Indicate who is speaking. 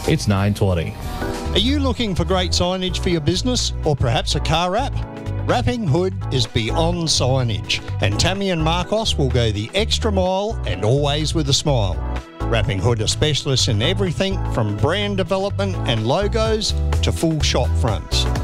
Speaker 1: It's 9:20.
Speaker 2: Are you looking for great signage for your business or perhaps a car wrap? Wrapping Hood is beyond signage, and Tammy and Marcos will go the extra mile and always with a smile. Wrapping Hood are specialists in everything from brand development and logos to full shop fronts.